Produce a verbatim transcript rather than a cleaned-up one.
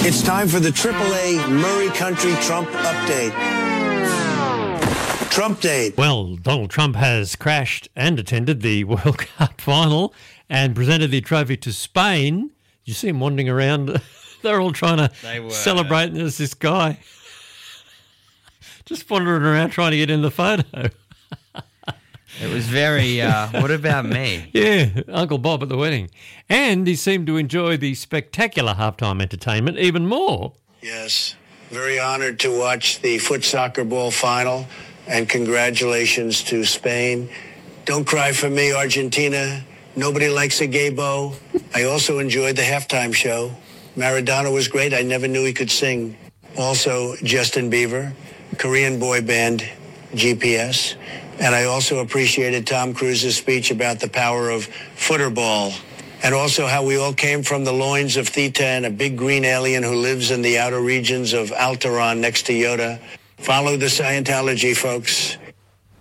It's time for the triple A Murray Country Trump Update. Trump Date. Well, Donald Trump has crashed and attended the World Cup final and presented the trophy to Spain. You see him wandering around. They're all trying to They were. celebrate. There's this guy just wandering around trying to get in the photo. It was very, uh, what about me? Yeah, Uncle Bob at the wedding. And he seemed to enjoy the spectacular halftime entertainment even more. Yes, very honored to watch the foot soccer ball final, and congratulations to Spain. Don't cry for me, Argentina. Nobody likes a gay beau. I also enjoyed the halftime show. Maradona was great. I never knew he could sing. Also, Justin Bieber, Korean boy band G P S. And I also appreciated Tom Cruise's speech about the power of footerball, and also how we all came from the loins of Theta and a big green alien who lives in the outer regions of Alteron next to Yoda. Follow the Scientology, folks.